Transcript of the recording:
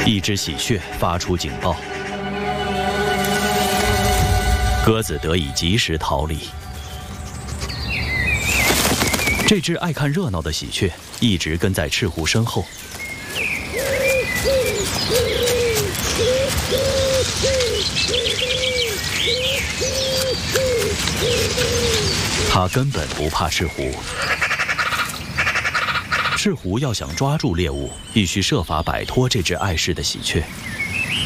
一只喜鹊发出警报，鸽子得以及时逃离。这只爱看热闹的喜鹊一直跟在赤狐身后。它根本不怕赤狐。赤狐要想抓住猎物，必须设法摆脱这只碍事的喜鹊。